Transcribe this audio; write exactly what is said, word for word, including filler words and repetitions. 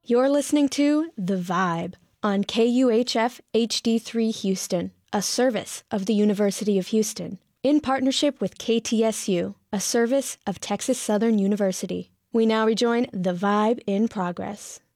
You're listening to The Vibe on K U H F H D three Houston, a service of the University of Houston, in partnership with K T S U, a service of Texas Southern University. We now rejoin The Vibe in progress.